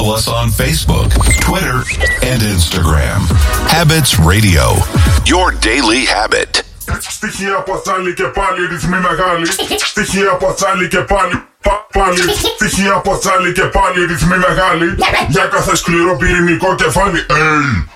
Follow us on Facebook, Twitter, and Instagram. Habits Radio, your daily habit. Στοιχεία από τσάλι και πάλι ρυθμοί μεγάλοι. Στοιχεία από τσάλι και πάλι πάλι. Στοιχεία από τσάλι και πάλι ρυθμοί μεγάλοι. Για κάθε σκληρό πυρηνικό κεφάλι.